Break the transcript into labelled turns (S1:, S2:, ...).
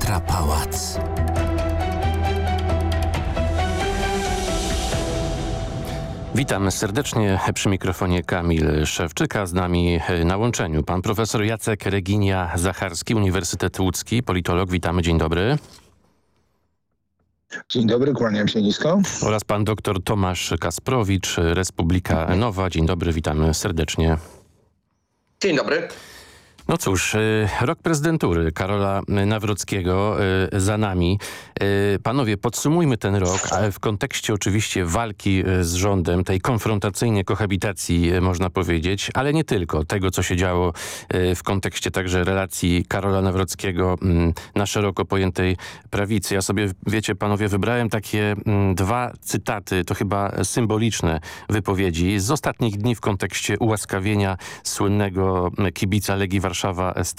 S1: Pałac.
S2: Witam serdecznie przy mikrofonie Kamil Szewczyka. Z nami na łączeniu pan profesor Jacek Reginia-Zacharski, Uniwersytet Łódzki, politolog. Witamy, dzień dobry.
S3: Dzień dobry, kłaniam się nisko.
S2: Oraz pan doktor Tomasz Kasprowicz, Republika Nowa. Dzień dobry, witamy serdecznie.
S4: Dzień dobry.
S2: No cóż, rok prezydentury Karola Nawrockiego za nami. Panowie, podsumujmy ten rok, ale w kontekście oczywiście walki z rządem, tej konfrontacyjnej kohabitacji można powiedzieć, ale nie tylko. Tego, co się działo w kontekście także relacji Karola Nawrockiego na szeroko pojętej prawicy. Ja sobie, wiecie panowie, wybrałem takie dwa cytaty, to chyba symboliczne wypowiedzi z ostatnich dni w kontekście ułaskawienia słynnego kibica Legii Warszawa